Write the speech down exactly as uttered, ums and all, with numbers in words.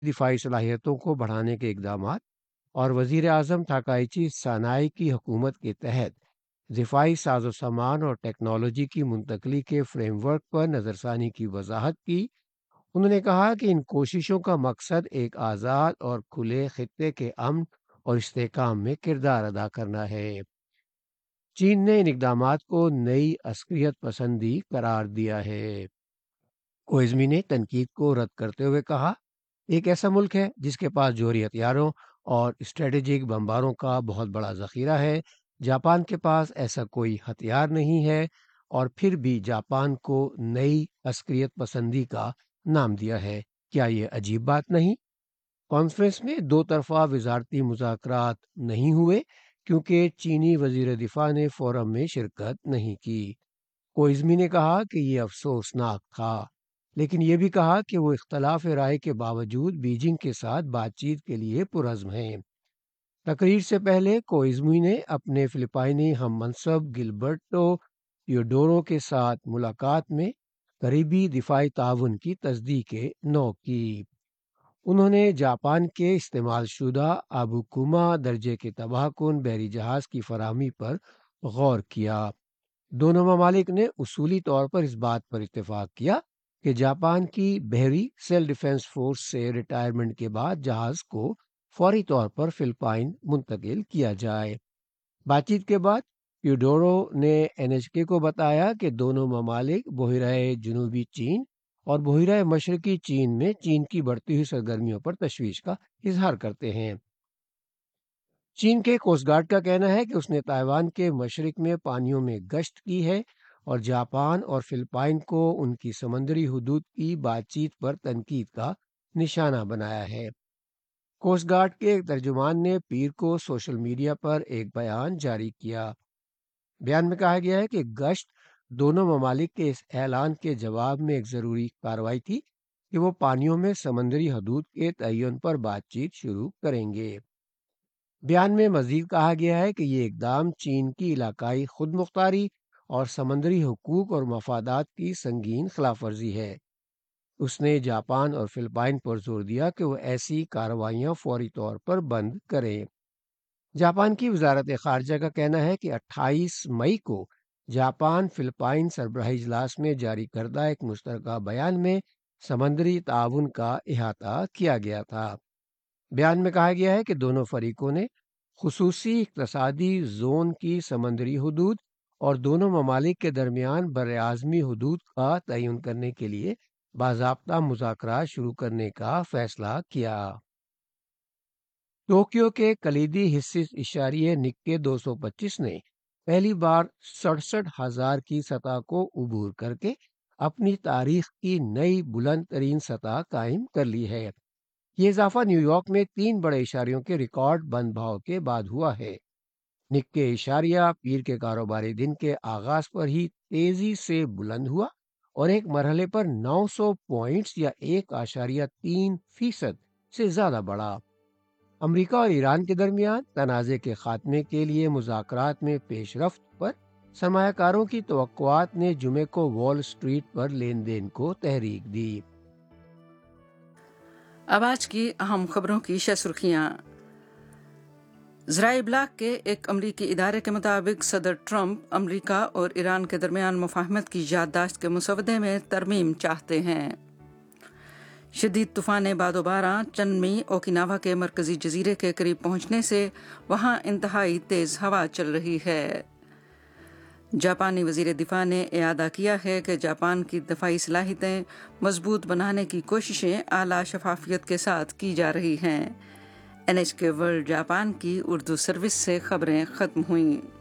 دفاعی صلاحیتوں کو بڑھانے کے اقدامات اور وزیر اعظم تاکائچی سانائی کی حکومت کے تحت دفاعی ساز و سامان اور ٹیکنالوجی کی منتقلی کے فریم ورک پر نظر ثانی کی وضاحت کی۔ انہوں نے کہا کہ ان کوششوں کا مقصد ایک آزاد اور کھلے خطے کے امن اور استحکام میں کردار ادا کرنا ہے۔ چین نے ان اقدامات کو نئی عسکریت پسندی قرار دیا ہے۔ کوئزمی نے تنقید کو رد کرتے ہوئے کہا، ایک ایسا ملک ہے جس کے پاس جوہری ہتھیاروں اور اسٹریٹجک بمباروں کا بہت بڑا ذخیرہ ہے۔ جاپان کے پاس ایسا کوئی ہتھیار نہیں ہے، اور پھر بھی جاپان کو نئی عسکریت پسندی کا نام دیا ہے۔ کیا یہ عجیب بات نہیں؟ کانفرنس میں دو طرفہ وزارتی مذاکرات نہیں ہوئے کیونکہ چینی وزیر دفاع نے فورم میں شرکت نہیں کی۔ کوئزمی نے کہا کہ یہ افسوسناک تھا، لیکن یہ بھی کہا کہ وہ اختلاف رائے کے باوجود بیجنگ کے ساتھ بات چیت کے لیے پرعزم ہیں۔ تقریر سے پہلے کوئزمی نے اپنے فلپائنی ہم منصب گلبرٹو تیوڈورو کے ساتھ ملاقات میں قریبی دفاعی تعاون کی تصدیق نو کی۔ انہوں نے جاپان کے استعمال شدہ آبوکوما درجے کے تباہ کن بحری جہاز کی فراہمی پر غور کیا۔ دونوں ممالک نے اصولی طور پر اس بات پر اتفاق کیا کہ جاپان کی بحری سیل ڈیفنس فورس سے ریٹائرمنٹ کے بعد جہاز کو فوری طور پر فلپائن منتقل کیا جائے۔ بات چیت کے بعد تیوڈورو نے این ایچ کے کو بتایا کہ دونوں ممالک بحیرہ جنوبی چین اور بحیرہ مشرقی چین میں چین کی بڑھتی ہوئی سرگرمیوں پر تشویش کا اظہار کرتے ہیں۔ چین کے کوسٹ گارڈ کا کہنا ہے کہ اس نے تائیوان کے مشرق میں پانیوں میں گشت کی ہے اور جاپان اور فلپائن کو ان کی سمندری حدود کی بات چیت پر تنقید کا نشانہ بنایا ہے۔ کوسٹ گارڈ کے ایک ترجمان نے پیر کو سوشل میڈیا پر ایک بیان جاری کیا۔ بیان میں کہا گیا ہے کہ گشت دونوں ممالک کے اس اعلان کے جواب میں ایک ضروری کارروائی تھی کہ وہ پانیوں میں سمندری حدود کے تعین پر بات چیت شروع کریں گے۔ بیان میں مزید کہا گیا ہے کہ یہ اقدام چین کی علاقائی خود مختاری اور سمندری حقوق اور مفادات کی سنگین خلاف ورزی ہے۔ اس نے جاپان اور فلپائن پر زور دیا کہ وہ ایسی کارروائیاں فوری طور پر بند کریں۔ جاپان کی وزارت خارجہ کا کہنا ہے کہ اٹھائیس مئی کو جاپان فلپائن سربراہی اجلاس میں جاری کردہ ایک مشترکہ بیان میں سمندری تعاون کا احاطہ کیا گیا تھا۔ بیان میں کہا گیا ہے کہ دونوں فریقوں نے خصوصی اقتصادی زون کی سمندری حدود اور دونوں ممالک کے درمیان براعظمی حدود کا تعین کرنے کے لیے باضابطہ مذاکرات شروع کرنے کا فیصلہ کیا۔ ٹوکیو کے کلیدی حصے اشاریہ نکے دو سو پچیس نے پہلی بار سڑسٹھ ہزار کی سطح کو عبور کر کے اپنی تاریخ کی نئی بلند ترین سطح قائم کر لی ہے۔ یہ اضافہ نیو یارک میں تین بڑے اشاریوں کے ریکارڈ بند بھاؤ کے بعد ہوا ہے۔ نکے اشاریہ پیر کے کاروباری دن کے آغاز پر ہی تیزی سے بلند ہوا اور ایک مرحلے پر نو سو پوائنٹس یا ایک اشاریہ تین فیصد سے زیادہ بڑھا۔ امریکہ اور ایران کے درمیان تنازع کے خاتمے کے لیے مذاکرات میں پیش رفت پر سرمایہ کاروں کی توقعات نے جمعے کو وال اسٹریٹ پر لین دین کو تحریک دی۔ اب آج کی اہم خبروں کی شہ سرخیاں۔ ذرائع ابلاغ کے ایک امریکی ادارے کے مطابق صدر ٹرمپ امریکہ اور ایران کے درمیان مفاہمت کی یادداشت کے مسودے میں ترمیم چاہتے ہیں۔ شدید طوفان باد و باران چنمی اوکیناوا کے مرکزی جزیرے کے قریب پہنچنے سے وہاں انتہائی تیز ہوا چل رہی ہے۔ جاپانی وزیر دفاع نے اعادہ کیا ہے کہ جاپان کی دفاعی صلاحیتیں مضبوط بنانے کی کوششیں اعلیٰ شفافیت کے ساتھ کی جا رہی ہیں۔ این ایچ کے ورلڈ جاپان کی اردو سروس سے خبریں ختم ہوئیں۔